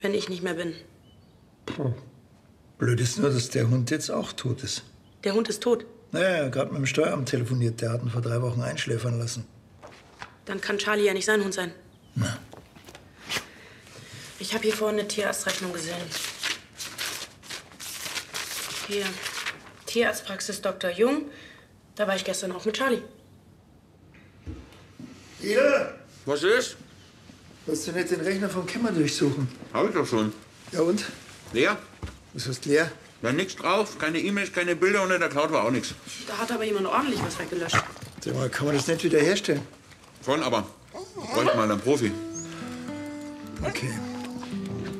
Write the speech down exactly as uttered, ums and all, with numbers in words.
Wenn ich nicht mehr bin. Puh. Blöd ist nur, dass der Hund jetzt auch tot ist. Der Hund ist tot? Naja, gerade mit dem Steueramt telefoniert. Der hat ihn vor drei Wochen einschläfern lassen. Dann kann Charlie ja nicht sein Hund sein. Na. Ich habe hier vorhin eine Tierarztrechnung gesehen. Hier, Tierarztpraxis Doktor Jung. Da war ich gestern auch mit Charlie. Ida! Was ist? Willst du nicht den Rechner vom Kämmer durchsuchen? Hab ich doch schon. Ja und? Leer? Was heißt leer? Da nix drauf, keine E-Mails, keine Bilder und in der Cloud war auch nichts. Da hat aber jemand ordentlich was weggelöscht. Sag mal, kann man das nicht wieder herstellen? Schon, aber bräuchte mal einen Profi. Okay.